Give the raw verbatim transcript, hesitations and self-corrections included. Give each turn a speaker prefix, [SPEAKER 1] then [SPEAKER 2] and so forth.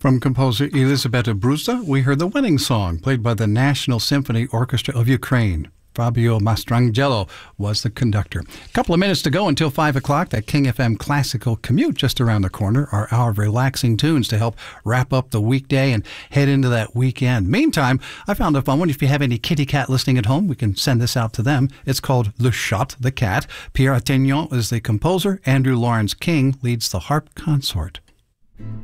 [SPEAKER 1] From composer Elisabetta Bruzza, we heard the Wedding Song, played by the National Symphony Orchestra of Ukraine. Fabio Mastrangelo was the conductor. A couple of minutes to go until five o'clock. That King F M Classical Commute just around the corner. Our hour of relaxing tunes to help wrap up the weekday and head into that weekend. Meantime, I found a fun one. If you have any kitty cat listening at home, we can send this out to them. It's called Le Chat, the Cat. Pierre Attignon is the composer. Andrew Lawrence King leads the harp consort.